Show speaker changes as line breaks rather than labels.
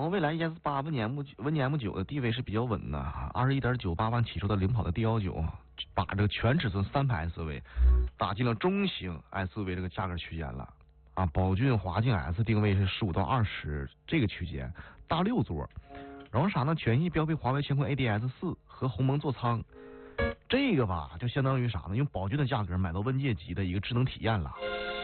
蔚来 ES8 N M9的地位是比较稳的，21.98万起售的领跑的 D19，把这个全尺寸3排 SUV打进了中型 SUV 这个价格区间了啊。宝骏华境 S 定位是15到20这个区间，大6座，然后啥呢？全系标配华为乾坤 ADS4 和鸿蒙座舱，这个吧就相当于啥呢？用宝骏的价格买到问界级的一个智能体验了。